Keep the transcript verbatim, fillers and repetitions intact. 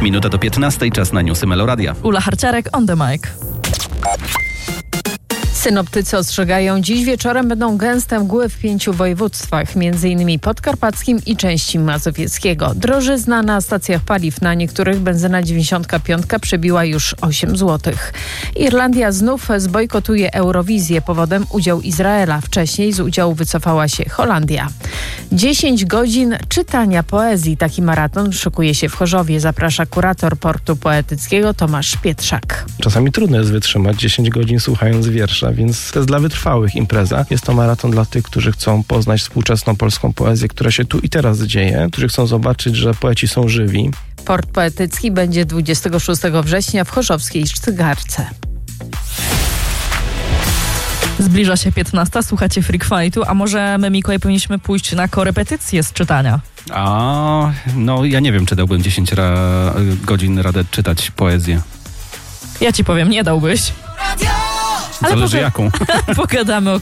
Minuta do piętnastej, czas na newsy Meloradia. Ula Harciarek on the mic. Synoptycy ostrzegają, dziś wieczorem będą gęste mgły w pięciu województwach, między innymi podkarpackim i części mazowieckiego. Drożyzna na stacjach paliw, na niektórych benzyna dziewięćdziesiątka piątka przebiła już osiem złotych. Irlandia znów zbojkotuje Eurowizję, powodem udział Izraela. Wcześniej z udziału wycofała się Holandia. dziesięć godzin czytania poezji. Taki maraton szykuje się w Chorzowie. Zaprasza kurator Portu Poetyckiego Tomasz Pietrzak. Czasami trudno jest wytrzymać dziesięć godzin słuchając wiersza, więc to jest dla wytrwałych impreza. Jest to maraton dla tych, którzy chcą poznać współczesną polską poezję, która się tu i teraz dzieje, którzy chcą zobaczyć, że poeci są żywi. Port Poetycki będzie dwudziestego szóstego września w chorzowskiej Sztygarce. Zbliża się piętnasta, słuchacie Freak Fightu, a może my, Mikołaj, powinniśmy pójść na korepetycję z czytania? A, no ja nie wiem, czy dałbym dziesięć ra- godzin radę czytać poezję. Ja ci powiem, nie dałbyś. Ale Zależy poga- jaką. Pogadamy o